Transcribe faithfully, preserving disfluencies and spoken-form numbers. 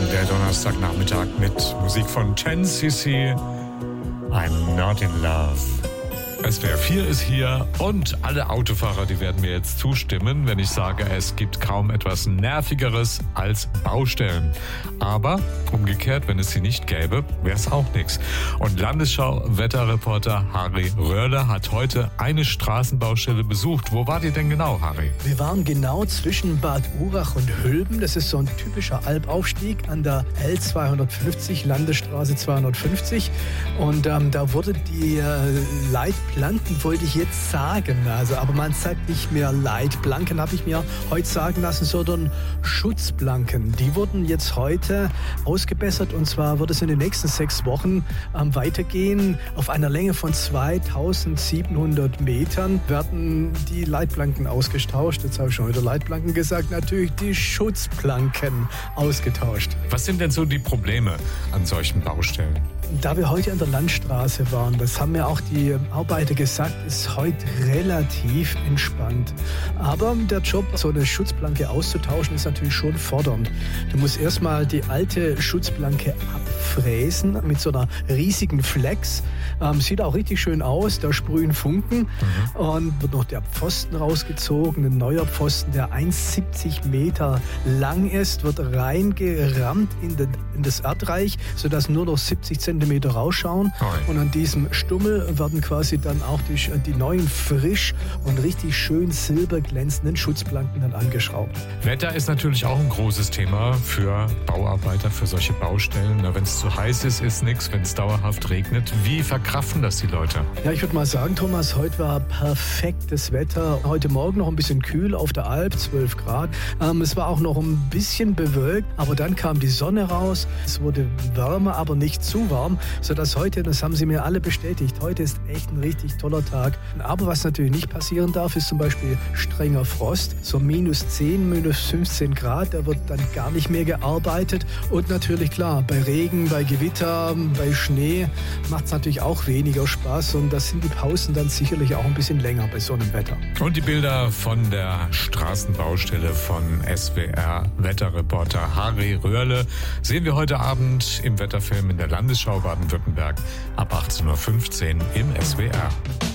der Donnerstagnachmittag mit Musik von ten C C. I'm not in love. S W R vier ist hier und alle Autofahrer, die werden mir jetzt zustimmen, wenn ich sage, es gibt kaum etwas Nervigeres als Baustellen. Aber umgekehrt, wenn es sie nicht gäbe, wäre es auch nichts. Und Landesschau-Wetterreporter Harry Röhrle hat heute eine Straßenbaustelle besucht. Wo wart ihr denn genau, Harry? Wir waren genau zwischen Bad Urach und Hülben. Das ist so ein typischer Albaufstieg an der L zweihundertfünfzig, Landesstraße zweihundertfünfzig. Und ähm, da wurde die äh, Leitplanken, wollte ich jetzt sagen, also, aber man sagt nicht mehr Leitplanken, habe ich mir heute sagen lassen, sondern Schutzplanken. Die wurden jetzt heute ausgebessert und zwar wird es in den nächsten sechs Wochen ähm, weitergehen. Auf einer Länge von zweitausendsiebenhundert Metern werden die Leitplanken ausgetauscht. Jetzt habe ich schon wieder Leitplanken gesagt, natürlich die Schutzplanken ausgetauscht. Was sind denn so die Probleme an solchen Baustellen? Da wir heute an der Landstraße waren, das haben mir auch die Arbeiter gesagt, ist heute relativ entspannt. Aber der Job, so eine Schutzplanke auszutauschen, ist natürlich schon fordernd. Du musst erstmal die alte Schutzplanke abfräsen mit so einer riesigen Flex. Ähm, sieht auch richtig schön aus, da sprühen Funken. Mhm. Und wird noch der Pfosten rausgezogen, ein neuer Pfosten, der eins Komma siebzig Meter lang ist, wird reingerammt in, den, in das Erdreich, sodass nur noch siebzig Zentimeter rausschauen. Oh. Und an diesem Stummel werden quasi dann auch die, die neuen frisch und richtig schön silberglänzenden Schutzplanken dann angeschraubt. Wetter ist natürlich auch ein großes Thema für Bauarbeiter, für solche Baustellen. Wenn es zu heiß ist, ist nichts. Wenn es dauerhaft regnet, wie verkraften das die Leute? Ja, ich würde mal sagen, Thomas, heute war perfektes Wetter. Heute Morgen noch ein bisschen kühl auf der Alp, zwölf Grad. Ähm, es war auch noch ein bisschen bewölkt, aber dann kam die Sonne raus. Es wurde wärmer, aber nicht zu warm, sodass heute, das haben sie mir alle bestätigt, heute ist echt ein richtig toller Tag. Aber was natürlich nicht passieren darf, ist zum Beispiel strenger Frost. So minus zehn, minus fünfzehn Grad, da wird dann gar nicht mehr gearbeitet. Und natürlich klar, bei Regen, bei Gewitter, bei Schnee macht es natürlich auch weniger Spaß. Und das sind die Pausen dann sicherlich auch ein bisschen länger bei so einem Wetter. Und die Bilder von der Straßenbaustelle von S W R-Wetterreporter Harry Röhrle sehen wir heute Abend im Wetterfilm in der Landesschau Baden-Württemberg ab achtzehn Uhr fünfzehn im S W R.